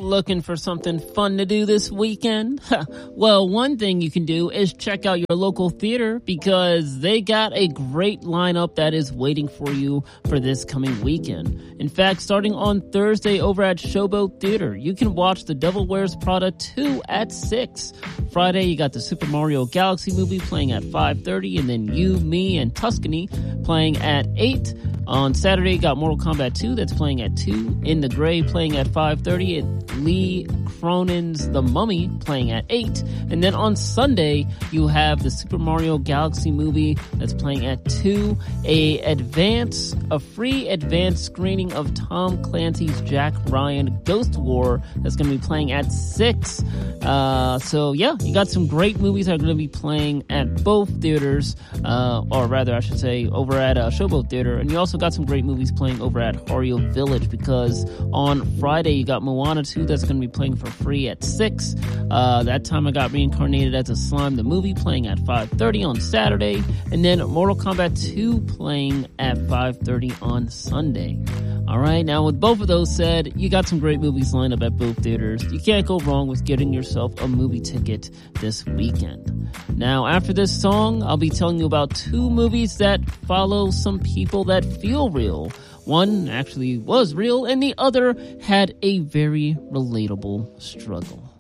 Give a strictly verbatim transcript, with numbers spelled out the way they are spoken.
Looking for something fun to do this weekend? Well, one thing you can do is check out your local theater because they got a great lineup that is waiting for you for this coming weekend. In fact, starting on Thursday over at Showboat Theater, you can watch The Devil Wears Prada two at six. Friday, you got the Super Mario Galaxy movie playing at five thirty, and then You, Me, and Tuscany playing at eight. On Saturday, you got Mortal Kombat two that's playing at two, In the Gray playing at five thirty, and Lee Cronin's The Mummy playing at eight. And then on Sunday, you have the Super Mario Galaxy movie that's playing at two, a advance, a free advance screening of Tom Clancy's Jack Ryan Ghost War that's going to be playing at six. Uh, so yeah, you got some great movies that are going to be playing at both theaters, uh, or rather I should say over at uh, Showboat Theater. And you also got some great movies playing over at Hario Village because on Friday you got Moana two that's going to be playing for free at six. Uh, that time I got Reincarnated as a Slime the movie playing at five thirty on Saturday, and then Mortal Kombat two playing at five thirty on Sunday. Alright, now with both of those said, you got some great movies lined up at both theaters. You can't go wrong with getting yourself a movie ticket this weekend. Now, after this song, I'll be telling you about two movies that follow some people that feel real. One actually was real, and the other had a very relatable struggle.